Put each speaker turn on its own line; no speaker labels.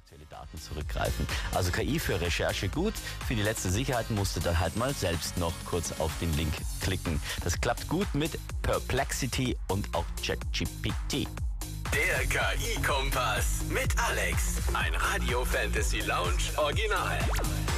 aktuelle Daten zurückgreifen. Also KI für Recherche gut, für die letzte Sicherheit musst du dann halt mal selbst noch kurz auf den Link klicken. Das klappt gut mit Perplexity und auch ChatGPT.
Der KI-Kompass mit Alex. Ein Radio Fantasy Lounge Original.